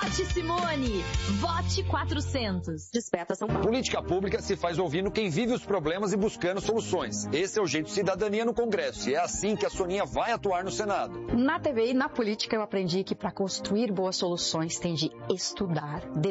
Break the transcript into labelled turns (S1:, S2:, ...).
S1: Vote Simone! Vote 400!
S2: Desperta São Paulo.
S3: Política pública se faz ouvindo quem vive os problemas e buscando soluções. Esse é o jeito de cidadania no Congresso e é assim que a Soninha vai atuar no Senado.
S2: Na TV e na política eu aprendi que para construir boas soluções tem de estudar,